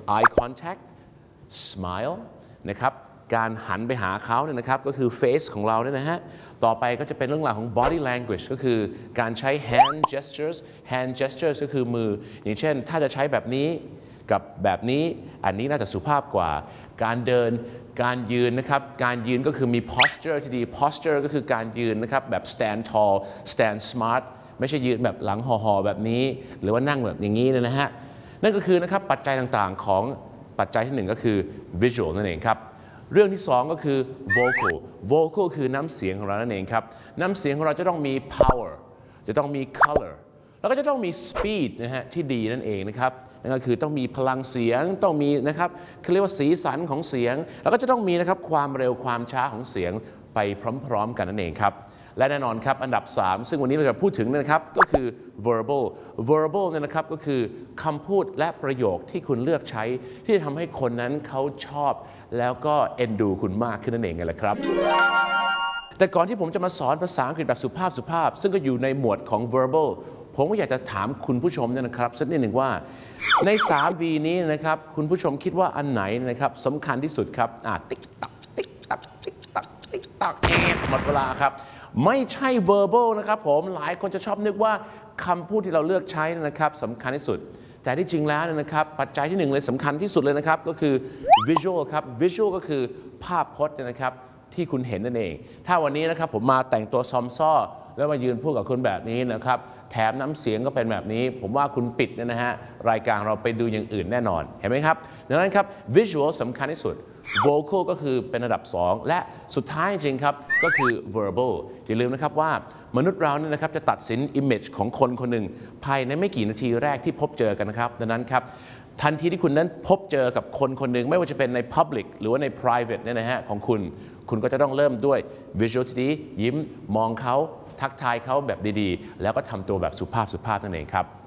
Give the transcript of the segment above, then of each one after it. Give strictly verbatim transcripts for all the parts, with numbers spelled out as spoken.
eye contact smile นะครับการหันไปหาเขาเนี่ยนะครับก็คือ face ของเราเนี่ยนะฮะต่อไปก็จะเป็นเรื่องราวของ body language ก็คือการใช้ hand gestures hand gestures ก็คือมืออย่างเช่นถ้าจะใช้แบบนี้กับแบบนี้อันนี้น่าจะสุภาพกว่าการเดินการยืนนะครับการยืนก็คือมี posture ที่ดี posture ก็คือการยืนนะครับแบบ stand tall stand smart ไม่ใช่ยืนแบบหลังห่อๆแบบนี้หรือว่านั่งแบบอย่างนี้นะฮะนั่นก็คือนะครับปัจจัยต่างๆของปัจจัยที่หนึ่งก็คือ visual นั่นเองครับเรื่องที่สองก็คือ vocal vocal คือน้ำเสียงของเรานั่นเองครับน้ำเสียงของเราจะต้องมี power จะต้องมี color แล้วก็จะต้องมี speed นะฮะที่ดีนั่นเองนะครับนั่นก็คือต้องมีพลังเสียงต้องมีนะครับเขาเรียกว่าสีสันของเสียงแล้วก็จะต้องมีนะครับความเร็วความช้าของเสียงไปพร้อมๆกันนั่นเองครับและแน่นอนครับอันดับสามซึ่งวันนี้เราจะพูดถึงนะครับก็คือ verbal verbal เนี่ยนะครับก็คือคำพูดและประโยคที่คุณเลือกใช้ที่จะทำให้คนนั้นเขาชอบแล้วก็เอ็นดูคุณมากขึ้นนั่นเองไงล่ะครับแต่ก่อนที่ผมจะมาสอนภาษาอังกฤษแบบสุภาพสุภาพซึ่งก็อยู่ในหมวดของ verbal ผมก็อยากจะถามคุณผู้ชมเนี่ยนะครับสักนิดหนึ่งว่าใน สาม วี นี้นะครับคุณผู้ชมคิดว่าอันไหนนะครับสำคัญที่สุดครับอ่าติ๊กตักติ๊กตักติ๊กตักติ๊กตักหมดเวลาครับไม่ใช่ verbal นะครับผมหลายคนจะชอบนึกว่าคำพูดที่เราเลือกใช้นะครับสำคัญที่สุดแต่ที่จริงแล้วนะครับปัจจัยที่หนึ่งเลยสำคัญที่สุดเลยนะครับก็คือ visual ครับ visual ก็คือภาพพจน์นะครับที่คุณเห็นนั่นเองถ้าวันนี้นะครับผมมาแต่งตัวซอมซ่อแล้วมายืนพูดกับคุณแบบนี้นะครับแถมน้ำเสียงก็เป็นแบบนี้ผมว่าคุณปิดนะฮะรายการเราไปดูอย่างอื่นแน่นอนเห็นไหมครับดังนั้นครับ visual สำคัญที่สุด vocal ก็คือเป็นระดับสองและสุดท้ายจริงครับก็คือ verbal อย่าลืมนะครับว่ามนุษย์เราเนี่ยนะครับจะตัดสิน image ของคนคนหนึ่งภายในไม่กี่นาทีแรกที่พบเจอกันนะครับดังนั้นครับทันทีที่คุณนั้นพบเจอกับคนคนหนึ่งไม่ว่าจะเป็นใน public หรือว่าใน private เนี่ยนะฮะของคุณคุณก็จะต้องเริ่มด้วย visual ที่ดียิ้มมองเขาทักทายเขาแบบดีๆแล้วก็ทำตัวแบบสุภาพสุภาพนั่นเองครับ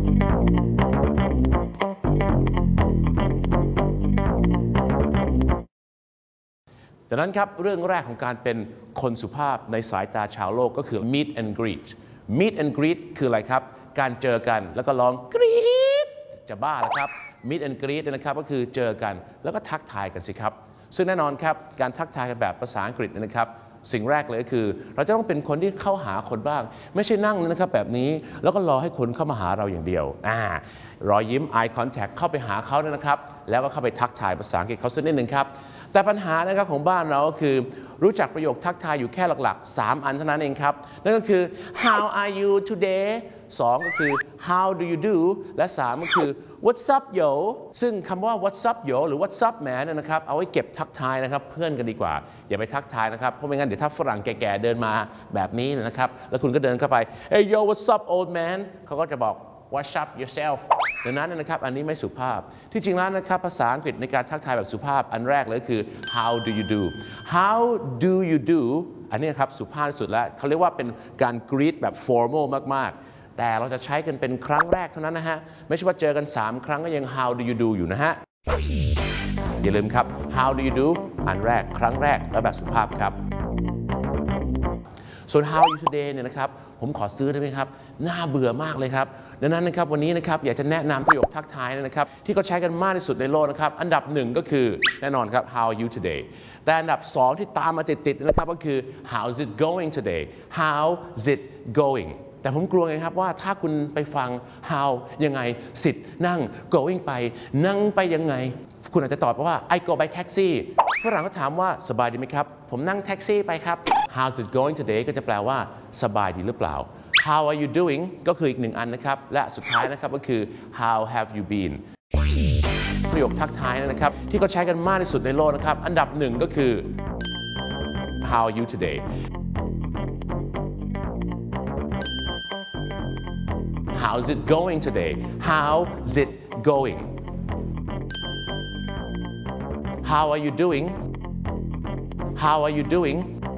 ดังนั้นครับเรื่องแรกของการเป็นคนสุภาพในสายตาชาวโลกก็คือ meet and greet meet and greet คืออะไรครับการเจอกันแล้วก็ร้องกรี๊ดจะบ้าแล้วครับ meet and greet นะครับก็คือเจอกันแล้วก็ทักทายกันสิครับซึ่งแน่นอนครับการทักทายกันแบบภาษาอังกฤษนะครับสิ่งแรกเลยก็คือเราจะต้องเป็นคนที่เข้าหาคนบ้างไม่ใช่นั่งนะครับแบบนี้แล้วก็รอให้คนเข้ามาหาเราอย่างเดียวอ่ารอยยิ้ม eye contact เข้าไปหาเขานะครับแล้วก็เข้าไปทักทายภาษาอังกฤษเขาสักนิดหนึ่งครับแต่ปัญหานะครับของบ้านเราก็คือรู้จักประโยคทักทายอยู่แค่หลักๆสามอันเท่านั้นเองครับนั่นก็คือ how are you today สองก็คือ how do you do และสามก็คือ what's up yo ซึ่งคำว่า what's up yo หรือ what's up man นะครับเอาไว้เก็บทักทายนะครับเพื่อนกันดีกว่าอย่าไปทักทายนะครับเพราะไม่งั้นเดี๋ยวถ้าฝรั่งแก่ๆเดินมาแบบนี้นะครับแล้วคุณก็เดินเข้าไป hey yo what's up old man เขาก็จะบอกWhat's up yourself ดังนั้นนะครับอันนี้ไม่สุภาพที่จริงแล้วนะครับภาษาอังกฤษในการทักทายแบบสุภาพอันแรกเลยคือ how do you do how do you do อันนี้ครับสุภาพที่สุดแล้วเขาเรียกว่าเป็นการ greet แบบ formal มากๆแต่เราจะใช้กันเป็นครั้งแรกเท่านั้นนะฮะไม่ใช่ว่าเจอกันสามครั้งก็ยัง how do you do อยู่นะฮะอย่าลืมครับ how do you do อันแรกครั้งแรกและแบบสุภาพครับส่วน how are you today เนี่ยนะครับผมขอซื้อได้ไหมครับน่าเบื่อมากเลยครับดังนั้นนะครับวันนี้นะครับอยากจะแนะนำประโยคทักทายนะครับที่เขาใช้กันมากที่สุดในโลกนะครับอันดับหนึ่งก็คือแน่นอนครับ how are you today แต่อันดับสองที่ตามมาติดๆนะครับก็คือ how's it going today how's it going แต่ผมกลัวไงครับว่าถ้าคุณไปฟัง how ยังไง sit นั่ง going ไปนั่งไปยังไงคุณอาจจะตอบว่า I go by taxi ฝรั่งก็ถามว่าสบายดีไหมครับผมนั่งแท็กซี่ไปครับ how's it going today ก็จะแปลว่าสบายดีหรือเปล่า how are you doing ก็คืออีกหนึ่งอันนะครับและสุดท้ายนะครับก็คือ how have you been ประโยคทักทายนะครับที่เขาใช้กันมากที่สุดในโลกนะครับอันดับหนึ่งก็คือ how are you today how's it going today how's it going how are you doing how are you doing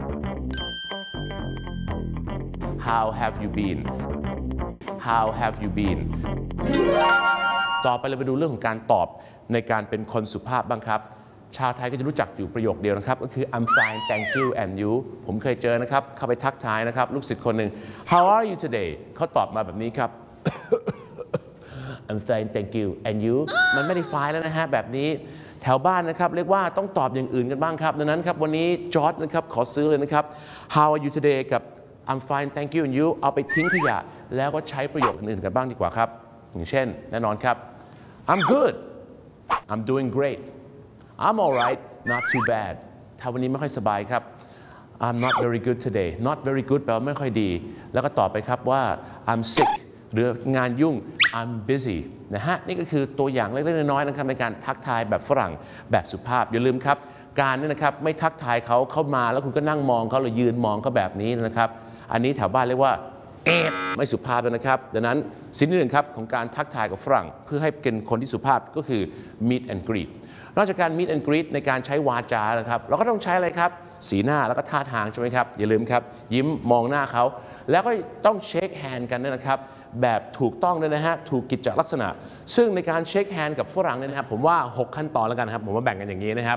how have you been how have you been ต่อไปเราไปดูเรื่องของการตอบในการเป็นคนสุภาพบ้างครับชาวไทยก็จะรู้จักอยู่ประโยคเดียวนะครับก็คือ I'm fine thank you and you ผมเคยเจอนะครับเข้าไปทักทายนะครับลูกศิษย์คนหนึ่ง How are you today เขาตอบมาแบบนี้ครับ I'm fine thank you and you มันไม่ได้ fine แล้วนะฮะแบบนี้แถวบ้านนะครับเรียกว่าต้องตอบอย่างอื่นกันบ้างครับดังนั้นครับวันนี้จอร์จนะครับขอซื้อเลยนะครับ How are you today กับ I'm fine thank you and you เอาไปทิ้งขยะแล้วก็ใช้ประโยคอื่นกันบ้างดีกว่าครับอย่างเช่นแน่นอนครับ I'm good I'm doing great I'm alright not too bad ถ้าวันนี้ไม่ค่อยสบายครับ I'm not very good today not very good แปลว่าไม่ค่อยดีแล้วก็ตอบไปครับว่า I'm sick หรืองานยุ่ง I'm busy นะฮะนี่ก็คือตัวอย่างเล็กๆน้อยๆนะครับในการทักทายแบบฝรั่งแบบสุภาพอย่าลืมครับการนี่นะครับไม่ทักทายเขาเข้ามาแล้วคุณก็นั่งมองเขาหรือยืนมองเขาแบบนี้นะครับอันนี้แถวบ้านเรียกว่าเอ๊ะไม่สุภาพนะครับดังนั้นสิ่งที่หนึ่งครับของการทักทายกับฝรั่งเพื่อให้เป็นคนที่สุภาพก็คือ meet and greet นอกจากการ meet and greet ในการใช้วาจานะครับเราก็ต้องใช้อะไรครับสีหน้าแล้วก็ท่าทางใช่ไหมครับอย่าลืมครับยิ้มมองหน้าเขาแล้วก็ต้องเช็คแฮนด์กันด้วยนะครับแบบถูกต้องด้วยนะฮะถูกกิจลักษณะซึ่งในการเช็คแฮนด์กับฝรั่งเนี่ยนะครับผมว่าหกขั้นตอนแล้วกันครับผมว่าแบ่งกันอย่างนี้นะครับ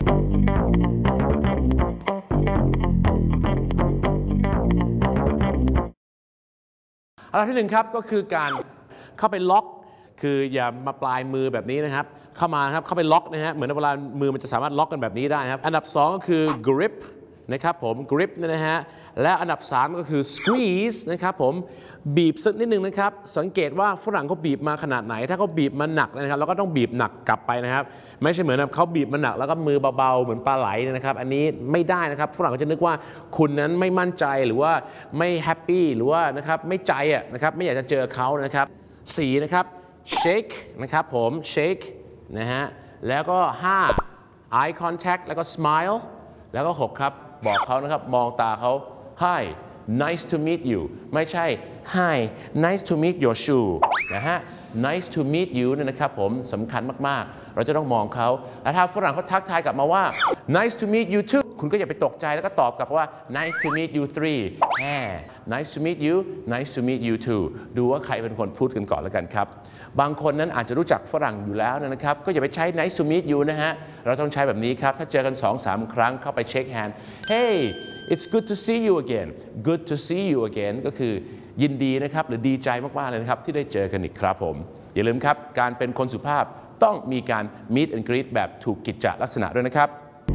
อันดับที่หนึ่งครับก็คือการเข้าไปล็อกคืออย่ามาปลายมือแบบนี้นะครับเข้ามาครับเข้าไปล็อกนะฮะเหมือนเวลามือมันจะสามารถล็อกกันแบบนี้ได้นะครับอันดับสองก็คือ grip นะครับผม grip นะฮะและอันดับสามก็คือ squeeze นะครับผมบีบสักนิดนึงนะครับสังเกตว่าฝรั่งเขาบีบมาขนาดไหนถ้าเขาบีบมาหนักนะครับเราก็ต้องบีบหนักกลับไปนะครับไม่ใช่เหมือนเขาบีบมาหนักแล้วก็มือเบาๆเหมือนปลาไหลนะครับอันนี้ไม่ได้นะครับฝรั่งเขาจะนึกว่าคุณนั้นไม่มั่นใจหรือว่าไม่แฮปปี้หรือว่านะครับไม่ใจอ่ะนะครับไม่อยากจะเจอเขานะครับสี่นะครับ shake นะครับผม shake นะฮะแล้วก็ห้า eye contact แล้วก็ smile แล้วก็หกครับบอกเขานะครับมองตาเขา hi nice to meet you ไม่ใช่ hi nice to meet your shoe นะฮะ nice to meet you เนี่ยนะครับผมสำคัญมากๆเราจะต้องมองเขาแล้วถ้าฝรั่งเขาทักทายกลับมาว่า nice to meet you too คุณก็อย่าไปตกใจแล้วก็ตอบกลับว่า nice to meet you three แฮ่ nice to meet you nice to meet you too ดูว่าใครเป็นคนพูดกันก่อนแล้วกันครับบางคนนั้นอาจจะรู้จักฝรั่งอยู่แล้วนะครับก็อย่าไปใช้ nice to meet you นะฮะเราต้องใช้แบบนี้ครับถ้าเจอกัน สองสาม ครั้งเข้าไปเช็คแฮนด์ hey it's good to see you again good to see you again ก็คือยินดีนะครับหรือดีใจมากๆเลยนะครับที่ได้เจอกันอีกครับผมอย่าลืมครับการเป็นคนสุภาพต้องมีการ meet and greet แบบถูกกิจจลักษณะด้วยนะครับ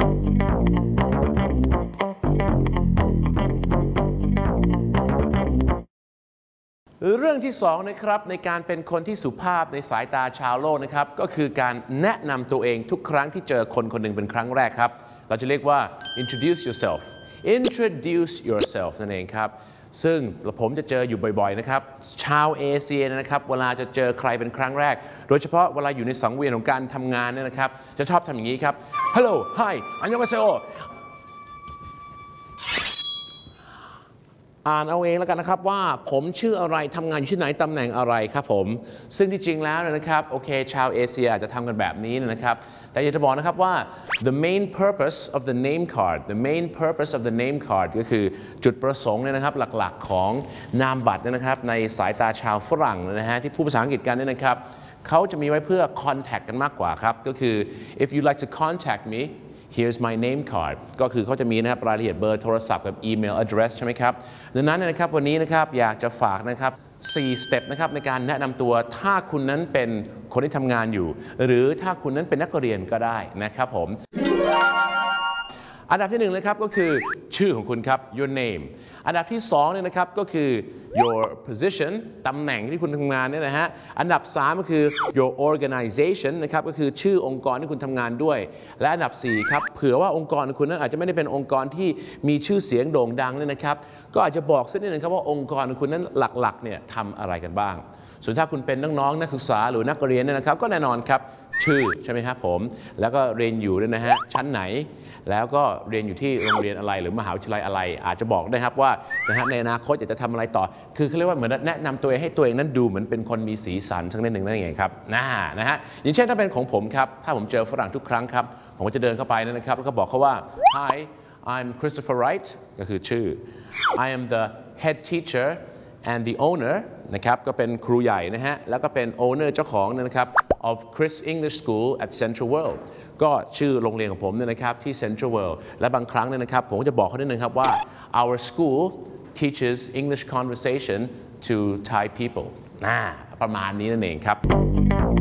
เรื่องที่สองนะครับในการเป็นคนที่สุภาพในสายตาชาวโลกนะครับก็คือการแนะนำตัวเองทุกครั้งที่เจอคนคนหนึ่งเป็นครั้งแรกครับเราจะเรียกว่า introduce yourself introduce yourself นั่นเองครับซึ่งผมจะเจออยู่บ่อยๆนะครับชาวเอเชียนะครับเวลาจะเจอใครเป็นครั้งแรกโดยเฉพาะเวลาอยู่ในสังเวียนของการทำงานเนี่ยนะครับจะชอบทำอย่างนี้ครับ hello hi 안녕하세요อ่านเอาเองแล้วกันนะครับว่าผมชื่ออะไรทำงานอยู่ที่ไหนตำแหน่งอะไรครับผมซึ่งที่จริงแล้วนะครับโอเคชาวเอเชียอาจจะทำกันแบบนี้นะครับแต่อยากจะบอกนะครับว่า the main purpose of the name card the main purpose of the name card ก็คือจุดประสงค์เนี่ยนะครับหลักๆของนามบัตรเนี่ยนะครับในสายตาชาวฝรั่งนะฮะที่พูดภาษาอังกฤษกันเนี่ยนะครับเขาจะมีไว้เพื่อ contact กันมากกว่าครับก็คือ if you like to contact me here's my name card ก็คือเขาจะมีนะครับรายละเอียดเบอร์โทรศัพท์กับ email address ใช่ไหมครับดังนั้นนะครับวันนี้นะครับอยากจะฝากนะครับสี่สเต็ปนะครับในการแนะนำตัวถ้าคุณนั้นเป็นคนที่ทำงานอยู่หรือถ้าคุณนั้นเป็นนักเรียนก็ได้นะครับผมอันดับที่หนึ่งนะครับก็คือชื่อของคุณครับ your name อันดับที่สองเนี่ยนะครับก็คือ your position ตำแหน่งที่คุณทำงานเนี่ยนะฮะอันดับสามก็คือ your organization นะครับก็คือชื่อองค์กรที่คุณทำงานด้วยและอันดับสี่ครับเผื่อว่าองค์กรของคุณนั้นอาจจะไม่ได้เป็นองค์กรที่มีชื่อเสียงโด่งดังเนี่ยนะครับก็อาจจะบอกสักนิดนึงครับว่าองค์กรของคุณนั้นหลักๆเนี่ยทำอะไรกันบ้างส่วนถ้าคุณเป็นน้องๆนักศึกษาหรือนักเรียนเนี่ยนะครับก็แน่นอนครับชื่อใช่ไหมครับผมแล้วก็เรียนอยู่ด้วยนะฮะชั้นไหนแล้วก็เรียนอยู่ที่โรงเรียนอะไรหรือมหาวิทยาลัยอะไรอาจจะบอกได้ครับว่านะฮะในอนาคตอยากจะทำอะไรต่อคือเขาเรียกว่าเหมือนแนะนำตัวเองให้ตัวเองนั้นดูเหมือนเป็นคนมีสีสันสักนิดหนึ่งนั่นเองครับนะนะฮะอย่างเช่นถ้าเป็นของผมครับถ้าผมเจอฝรั่งทุกครั้งครับผมก็จะเดินเข้าไปนะครับแล้วก็บอกเขาว่า Hi I'm Christopher Wright ก็คือชื่อ I am the head teacher and the owner นะครับก็เป็นครูใหญ่นะฮะแล้วก็เป็น owner เจ้าของนะครับ of Chris English School at Central World ก็ชื่อโรงเรียนของผมเนี่ยนะครับที่ Central World และบางครั้งเนี่ยนะครับผมก็จะบอกเขาด้วยนะครับว่า our school teaches English conversation to Thai people น่าประมาณนี้นั่นเองครับ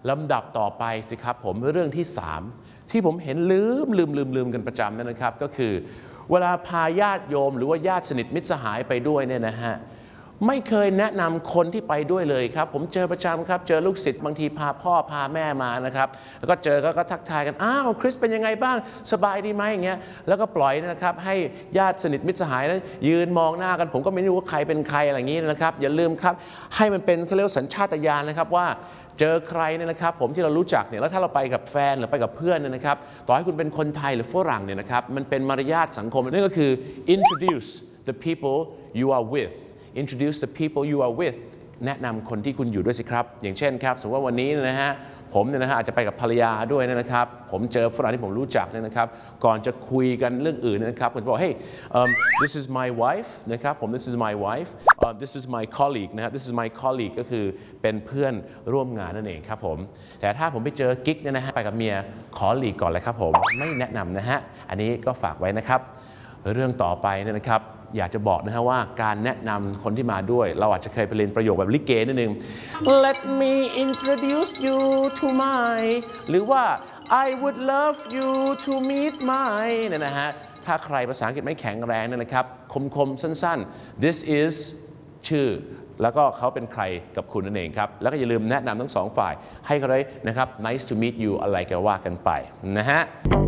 ลำดับต่อไปสิครับผมเรื่องที่สามที่ผมเห็นลืมลืมลืมลืมกันประจำนั่นนะครับก็คือเวลาพาญาติโยมหรือว่าญาติสนิทมิตรสหายไปด้วยเนี่ยนะฮะไม่เคยแนะนำคนที่ไปด้วยเลยครับผมเจอประจำครับเจอลูกศิษย์บางทีพาพ่อพาแม่มานะครับแล้วก็เจอก็ทักทายกันอ้าวคริสเป็นยังไงบ้างสบายดีไหมอย่างเงี้ยแล้วก็ปล่อยนะครับให้ญาติสนิทมิตรสหายนั้นยืนมองหน้ากันผมก็ไม่รู้ว่าใครเป็นใครอะไรอย่างนี้นะครับอย่าลืมครับให้มันเป็นเขาเรียกสัญชาตญาณนะครับว่าเจอใครเนี่ยนะครับผมที่เรารู้จักเนี่ยแล้วถ้าเราไปกับแฟนหรือไปกับเพื่อนเนี่ยนะครับต่อให้คุณเป็นคนไทยหรือฝรั่งเนี่ยนะครับมันเป็นมารยาทสังคมนั่นก็คือ introduce the people you are with introduce the people you are with แนะนำคนที่คุณอยู่ด้วยสิครับอย่างเช่นครับสมมติว่าวันนี้นะฮะผมเนี่ยนะฮะอาจจะไปกับภรรยาด้วยนะครับผมเจอฝรั่งที่ผมรู้จักเนี่ยนะครับก่อนจะคุยกันเรื่องอื่นนะครับผมจะบอก hey um, this is my wife นะครับผม this is my wife uh, this is my colleague นะฮะ this is my colleague ก็คือเป็นเพื่อนร่วมงานนั่นเองครับผมแต่ถ้าผมไปเจอกิ๊กเนี่ยนะฮะไปกับเมียขอหลีกก่อนเลยครับผมไม่แนะนำนะฮะอันนี้ก็ฝากไว้นะครับเรื่องต่อไปเนี่ยนะครับอยากจะบอกนะฮะว่าการแนะนำคนที่มาด้วยเราอาจจะเคยไปเรียนประโยคแบบลิเกนิดนึง Let me introduce you to my หรือว่า I would love you to meet my เนี่ยนะฮะถ้าใครภาษาอังกฤษไม่แข็งแรงเนี่ยนะครับคมๆสั้นๆ this is ชื่อแล้วก็เขาเป็นใครกับคุณนั่นเองครับแล้วก็อย่าลืมแนะนำทั้งสองฝ่ายให้เขาได้นะครับ nice to meet you อะไรก็ว่ากันไปนะฮะ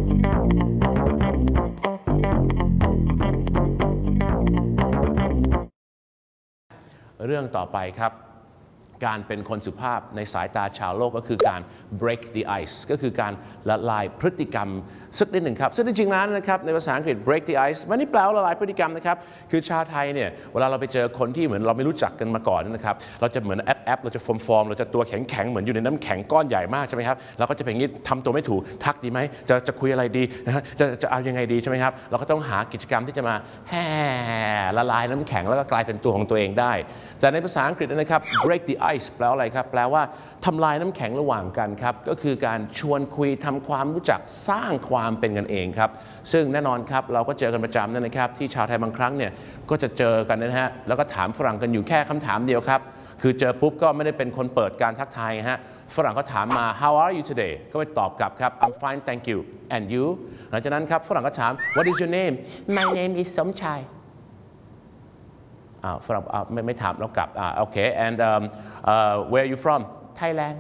เรื่องต่อไปครับการเป็นคนสุภาพในสายตาชาวโลกก็คือการ break the ice ก็คือการละลายพฤติกรรมสักนิดหนึ่งครับซึ่งจริงๆแล้วนะครับในภาษาอังกฤษ break the ice ไม่ได้แปลว่าละลายพฤติกรรมนะครับคือชาวไทยเนี่ยเวลาเราไปเจอคนที่เหมือนเราไม่รู้จักกันมาก่อนนะครับเราจะเหมือนแอปแอปเราจะฟอร์มฟอร์มเราจะตัวแข็งแข็งเหมือนอยู่ในน้ำแข็งก้อนใหญ่มากใช่ไหมครับเราก็จะเป็นอย่างนี้ทำตัวไม่ถูกทักดีไหมจะจะคุยอะไรดีนะฮะจะจะเอายังไงดีใช่ไหมครับเราก็ต้องหากิจกรรมที่จะมาแห่ละลายน้ำแข็งแล้วก็กลายเป็นตัวของตัวเองได้แต่ในภาษาอังกฤษนะครับ break the ice แปลว่าอะไรครับแปลว่าทำลายน้ำแข็งระหว่างกันครับก็คือการชวนคุยทำความรู้จักสร้างความเป็นกันเองครับซึ่งแน่นอนครับเราก็เจอกันประจำนะครับที่ชาวไทยบางครั้งเนี่ยก็จะเจอกันนะฮะแล้วก็ถามฝรั่งกันอยู่แค่คำถามเดียวครับคือเจอปุ๊บก็ไม่ได้เป็นคนเปิดการทักทายฮะฝรั่งก็ถามมา how are you today ก็ไปตอบกลับครับ I'm fine thank you and you หลังจากนั้นครับฝรั่งก็ถาม what is your name my name is สมชายอ้าวฝรั่งไม่ไม่ถามแล้วกลับอ่าโอเค and um, uh, where are you from Thailand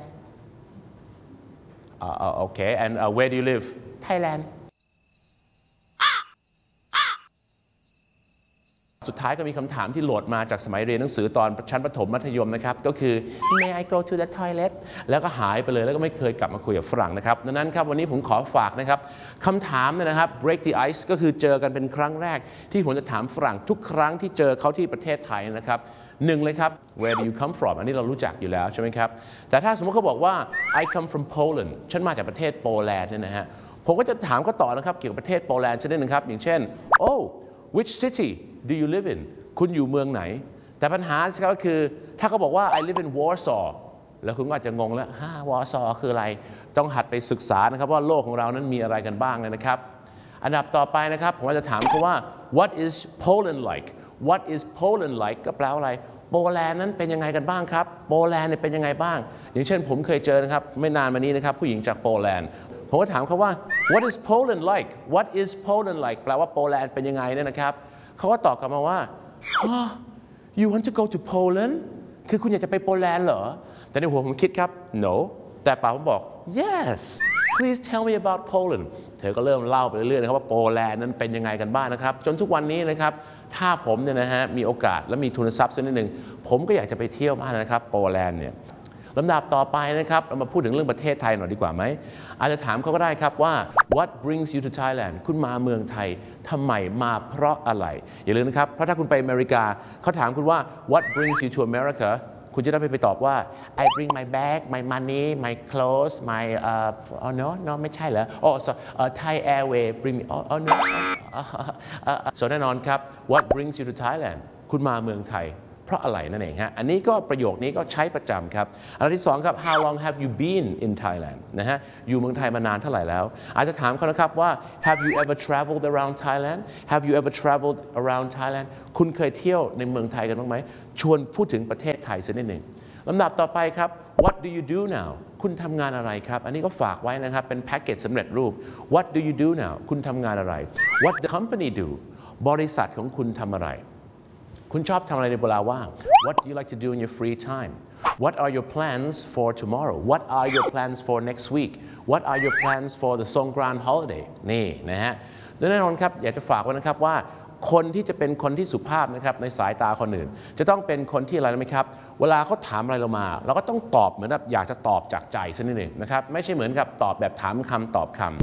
อ่าโอเค and uh, where do you live Thailand สุดท้ายก็มีคำถามที่โหลดมาจากสมัยเรียนหนังสือตอนชั้นประถมมัธยมนะครับก็คือ May I go to the toilet แล้วก็หายไปเลยแล้วก็ไม่เคยกลับมาคุยกับฝรั่งนะครับดังนั้นครับวันนี้ผมขอฝากนะครับคำถามนะครับ break the ice ก็คือเจอกันเป็นครั้งแรกที่ผมจะถามฝรั่งทุกครั้งที่เจอเขาที่ประเทศไทยนะครับหนึ่งเลยครับ where do you come from อันนี้เรารู้จักอยู่แล้วใช่ไหมครับแต่ถ้าสมมติเขาบอกว่า I come from Poland ฉันมาจากประเทศโปแลนด์เนี่ยนะฮะผมก็จะถามเขาต่อนะครับเกี่ยวกับประเทศโปแลนด์ชนิดหนึ่งครับอย่างเช่น oh which city do you live in คุณอยู่เมืองไหนแต่ปัญหาก็คือถ้าเขาบอกว่า I live in Warsaw แล้วคุณก็อาจจะงงแล้วฮ่า Warsaw คืออะไรต้องหัดไปศึกษานะครับว่าโลกของเรานั้นมีอะไรกันบ้างเลยนะครับอันดับต่อไปนะครับผมจะถามเขาว่า what is Poland like what is Poland like ก็แปลว่าอะไรโปแลนด์นั้นเป็นยังไงกันบ้างครับโปแลนด์เนี่ยเป็นยังไงบ้างอย่างเช่นผมเคยเจอนะครับไม่นานมานี้นะครับผู้หญิงจากโปแลนด์ผมก็ถามเขาว่า what is Poland like what is Poland like แปลว่าโปแลนด์เป็นยังไงเนี่ยนะครับเขาก็ตอบกลับมาว่า oh, you want to go to Poland คือคุณอยากจะไปโปแลนด์เหรอแต่ในหัวผมคิดครับ no แต่ปากผมบอก yes please tell me about Poland เธอก็เริ่มเล่าไปเรื่อยๆนะครับว่าโปแลนด์นั้นเป็นยังไงกันบ้างนะครับจนทุกวันนี้นะครับถ้าผมเนี่ยนะฮะมีโอกาสและมีทุนทรัพย์สักนิดหนึ่งผมก็อยากจะไปเที่ยวมากนะครับโปแลนด์เนี่ยลำดับต่อไปนะครับเรามาพูดถึงเรื่องประเทศไทยหน่อยดีกว่าไหมอาจจะถามเขาก็ได้ครับว่า what brings you to Thailand คุณมาเมืองไทยทำไมมาเพราะอะไรอย่าลืมนะครับเพราะถ้าคุณไปอเมริกาเขาถามคุณว่า what brings you to America คุณจะได้ไปตอบว่า I bring my bag my money my clothes my uh oh no no ไม่ใช่เหรอ oh so uh, Thai Airways bring me oh, oh no ส่วนแน่นอนครับ what brings you to Thailand คุณมาเมืองไทยเพราะอะไรนั่นเองฮะอันนี้ก็ประโยคนี้ก็ใช้ประจำครับอันที่สองครับ how long have you been in Thailand นะฮะอยู่เมืองไทยมานานเท่าไหร่แล้วอาจจะถามเขานะครับว่า have you ever traveled around Thailand have you ever traveled around Thailand คุณเคยเที่ยวในเมืองไทยกันบ้างไหมชวนพูดถึงประเทศไทยสักนิดหนึ่งลำดับต่อไปครับ what do you do now คุณทำงานอะไรครับอันนี้ก็ฝากไว้นะครับเป็นแพ็กเกจสำเร็จรูป what do you do now คุณทำงานอะไร what the company do บริษัทของคุณทำอะไรคุณชอบทำอะไรในเวลาว่าง what do you like to do in your free time what are your plans for tomorrow what are your plans for next week what are your plans for the Songkran holiday นี่นะฮะแน่นอนครับอยากจะฝากไว้นะครับว่าคนที่จะเป็นคนที่สุภาพนะครับในสายตาคนอื่นจะต้องเป็นคนที่อะไรรู้ไหมครับเวลาเขาถามอะไรเรามาเราก็ต้องตอบเหมือนแบบอยากจะตอบจากใจซะนิดหนึ่งนะครับไม่ใช่เหมือนกับตอบแบบถามคำตอบคำ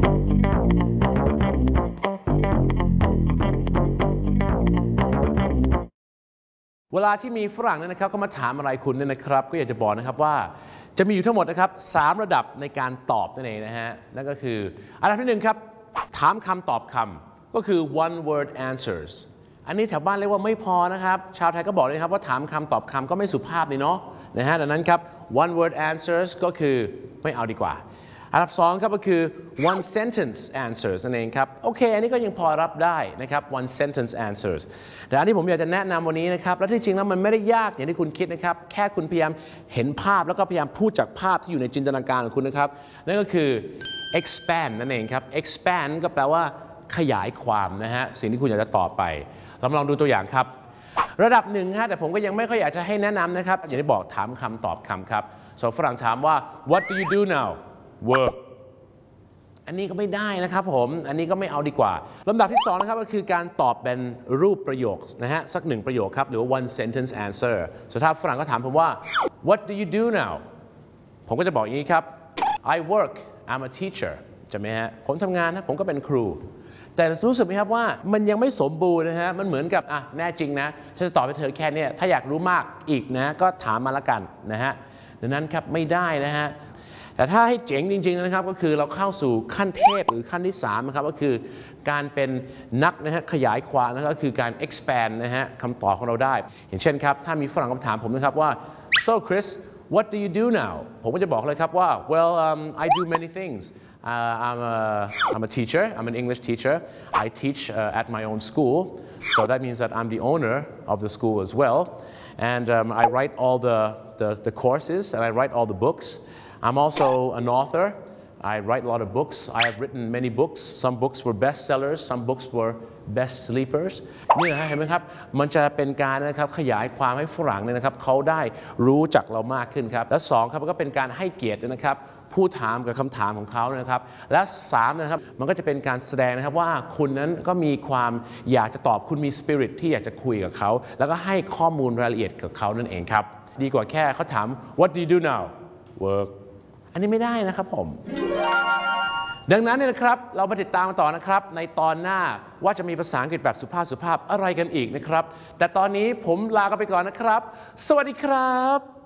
เวลาที่มีฝรั่งเนี่ยนะครับเขามาถามอะไรคุณเนี่ยนะครับก็อยากจะบอกนะครับว่าจะมีอยู่ทั้งหมดนะครับสามระดับในการตอบนั่นเองนะฮะนั่นก็คืออันดับที่หนึ่งครับถามคำตอบคำก็คือ one word answers อันนี้แถวบ้านเรียกว่าไม่พอนะครับชาวไทยก็บอกเลยครับว่าถามคำตอบคำก็ไม่สุภาพนี่เนาะนะฮะดังนั้นครับ one word answers ก็คือไม่เอาดีกว่าอันดับสองครับก็คือ one sentence answers นั่นเองครับโอเคอันนี้ก็ยังพอรับได้นะครับ one sentence answers แต่อันที่ผมอยากจะแนะนำวันนี้นะครับและที่จริงแล้วมันไม่ได้ยากอย่างที่คุณคิดนะครับแค่คุณพยายามเห็นภาพแล้วก็พยายามพูดจากภาพที่อยู่ในจินตนาการของคุณนะครับนั่นก็คือ expand นั่นเองครับ expand ก็แปลว่าขยายความนะฮะสิ่งที่คุณอยากจะตอบไปเราลองดูตัวอย่างครับระดับหนึ่งฮะแต่ผมก็ยังไม่ค่อยอยากจะให้แนะนำนะครับอย่างที่บอกถามคำตอบคำครับส่วนฝรั่งถามว่า what do you do now work อันนี้ก็ไม่ได้นะครับผมอันนี้ก็ไม่เอาดีกว่าลำดับที่สองนะครับก็คือการตอบเป็นรูปประโยคนะฮะสักหนึ่งประโยคครับหรือว่า one sentence answer ส่วนถ้าฝรั่งก็ถามผมว่า what do you do now ผมก็จะบอกอย่างนี้ครับ I work I'm a teacher ใช่ไหมฮะผมทำงานนะผมก็เป็นครูแต่รู้สึกไหมครับว่ามันยังไม่สมบูรณ์นะฮะมันเหมือนกับอ่ะแน่จริงนะฉันจะตอบให้เธอแค่นี้ถ้าอยากรู้มากอีกนะก็ถามมาละกันนะฮะดังนั้นครับไม่ได้นะฮะแต่ถ้าให้เจ๋งจริงๆนะครับก็คือเราเข้าสู่ขั้นเทพหรือขั้นที่สามนะครับก็คือการเป็นนักนะฮะขยายความนะครับก็คือการ expand นะฮะคำตอบของเราได้อย่างเช่นครับถ้ามีฝรั่งคำถามผมนะครับว่า so Chris what do you do now ผมก็จะบอกเลยครับว่า well um, I do many things Uh, I'm, a, I'm a teacher. I'm an English teacher. I teach uh, at my own school. So that means that I'm the owner of the school as well. And um, I write all the, the, the courses and I write all the books. I'm also an author. I write a lot of books. I have written many books. Some books were bestsellers. Some books were best sleepers. นี่นะฮะเห็นไหมครับมันจะเป็นการนะครับขยายความให้ฝรั่งเนี่ยนะครับเขาได้รู้จักเรามากขึ้นครับและสองครับก็เป็นการให้เกียรตินะครับผู้ถามกับคำถามของเขานะครับและสามนะครับมันก็จะเป็นการแสดงนะครับว่าคุณนั้นก็มีความอยากจะตอบคุณมีสปิริตที่อยากจะคุยกับเขาแล้วก็ให้ข้อมูลรายละเอียดกับเขานั่นเองครับดีกว่าแค่เขาถาม what do you do now work อันนี้ไม่ได้นะครับผมดังนั้นเนี่ยนะครับเรามาติดตามกันต่อนะครับในตอนหน้าว่าจะมีภาษาอังกฤษแบบสุภาพสุภาพอะไรกันอีกนะครับแต่ตอนนี้ผมลากันไปก่อนนะครับสวัสดีครับ